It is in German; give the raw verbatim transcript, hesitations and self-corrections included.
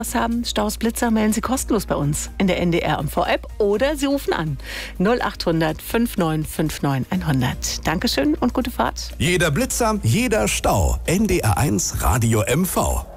haben, Staus, Blitzer, melden Sie kostenlos bei uns in der N D R M V-App oder Sie rufen an null acht hundert neunundfünfzig neunundfünfzig hundert. Dankeschön und gute Fahrt. Jeder Blitzer, jeder Stau. N D R eins Radio M V.